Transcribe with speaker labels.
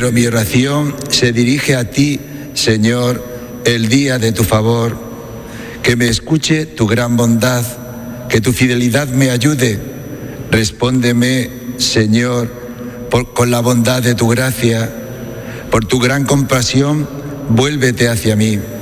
Speaker 1: pero mi oración se dirige a ti, Señor, el día de tu favor. Que me escuche tu gran bondad, que tu fidelidad me ayude. Respóndeme, Señor, con la bondad de tu gracia. Por tu gran compasión, vuélvete hacia mí.